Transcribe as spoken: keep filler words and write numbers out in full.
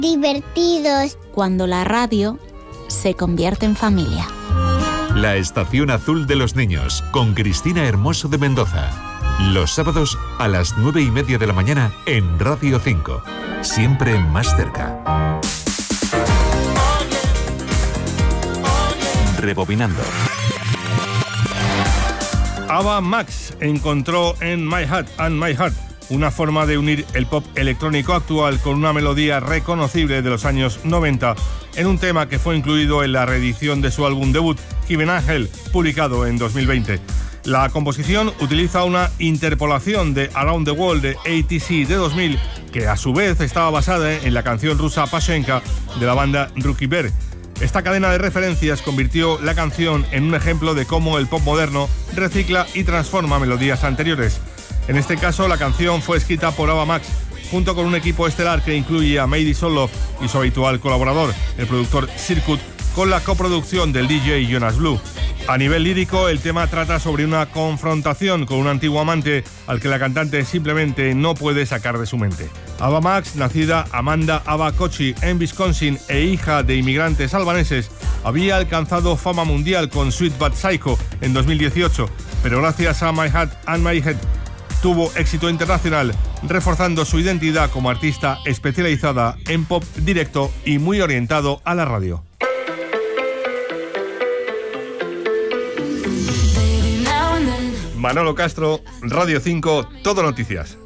divertidos. Cuando la radio se convierte en familia. La Estación Azul de los Niños, con Cristina Hermoso de Mendoza. Los sábados a las nueve y media de la mañana en Radio cinco. Siempre más cerca. Rebobinando. Ava Max encontró en My Heart and My Heart una forma de unir el pop electrónico actual con una melodía reconocible de los años noventa en un tema que fue incluido en la reedición de su álbum debut, Heaven and Hell, publicado en dos mil veinte. La composición utiliza una interpolación de Around the World de A T C de dos mil, que a su vez estaba basada en la canción rusa Pashenka de la banda Ruki Bear. Esta cadena de referencias convirtió la canción en un ejemplo de cómo el pop moderno recicla y transforma melodías anteriores. En este caso, la canción fue escrita por Ava Max, junto con un equipo estelar que incluye a Mady Soloff y su habitual colaborador, el productor Circuit, con la coproducción del D J Jonas Blue. A nivel lírico, el tema trata sobre una confrontación con un antiguo amante al que la cantante simplemente no puede sacar de su mente. Ava Max, nacida Amanda Ava Kochi en Wisconsin e hija de inmigrantes albaneses, había alcanzado fama mundial con Sweet But Psycho en dos mil dieciocho, pero gracias a My Heart and My Head tuvo éxito internacional, reforzando su identidad como artista especializada en pop directo y muy orientado a la radio. Manolo Castro, Radio cinco, Todo Noticias.